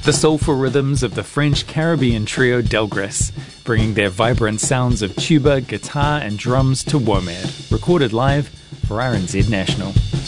The soulful rhythms of the French Caribbean trio Delgres, bringing their vibrant sounds of tuba, guitar and drums to WOMAD, recorded live for RNZ National.